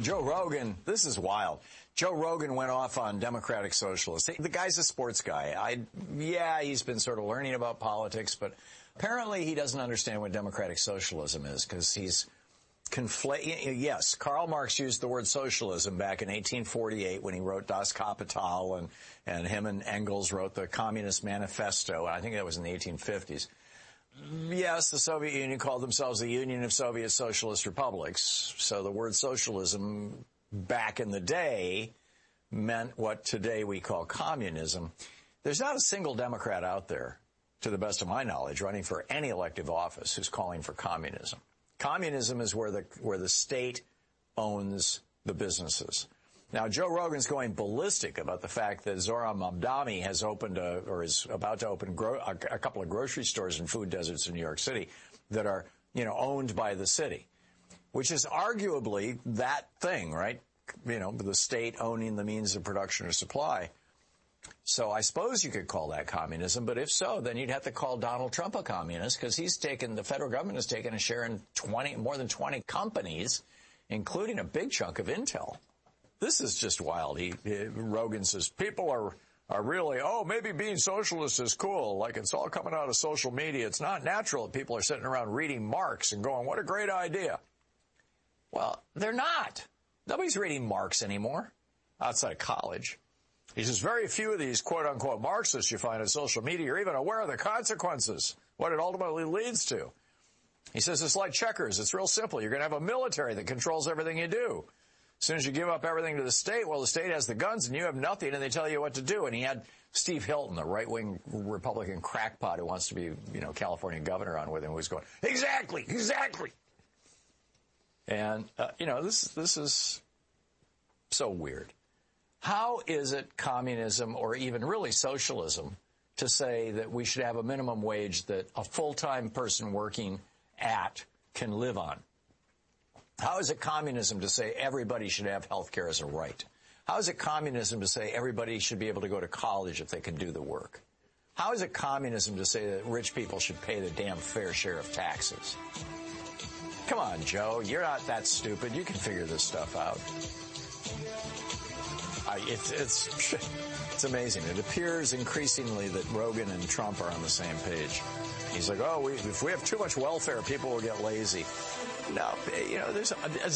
Joe Rogan, this is wild. Joe Rogan went off on democratic socialists. The guy's a sports guy. He's been sort of learning about politics, but apparently he doesn't understand what democratic socialism is because he's Yes, Karl Marx used the word socialism back in 1848 when he wrote Das Kapital, and him and Engels wrote the Communist Manifesto. I think that was in the 1850s. Yes, the Soviet Union called themselves the Union of Soviet Socialist Republics. So the word socialism back in the day meant what today we call communism. There's not a single Democrat out there, to the best of my knowledge, running for any elective office who's calling for communism. Communism is where the state owns the businesses. Now, Joe Rogan's going ballistic about the fact that Zohran Mamdani has opened is about to open a couple of grocery stores in food deserts in New York City that are, owned by the city, which is arguably that thing, right? The state owning the means of production or supply. So I suppose you could call that communism, but if so, then you'd have to call Donald Trump a communist because the federal government has taken a share in more than 20 companies, including a big chunk of Intel. This is just wild. Rogan says people are really, maybe being socialist is cool. Like it's all coming out of social media. It's not natural that people are sitting around reading Marx and going, what a great idea. Well, they're not. Nobody's reading Marx anymore outside of college. He says very few of these quote-unquote Marxists you find on social media are even aware of the consequences, what it ultimately leads to. He says it's like checkers. It's real simple. You're going to have a military that controls everything you do. As soon as you give up everything to the state, well, the state has the guns and you have nothing, and they tell you what to do. And he had Steve Hilton, the right-wing Republican crackpot who wants to be, California governor on with him, who's going, exactly. And, this is so weird. How is it communism or even really socialism to say that we should have a minimum wage that a full-time person working at can live on? How is it communism to say everybody should have health care as a right? How is it communism to say everybody should be able to go to college if they can do the work? How is it communism to say that rich people should pay the damn fair share of taxes? Come on, Joe, you're not that stupid. You can figure this stuff out. It's amazing. It appears increasingly that Rogan and Trump are on the same page. He's like, if we have too much welfare, people will get lazy. No, there's a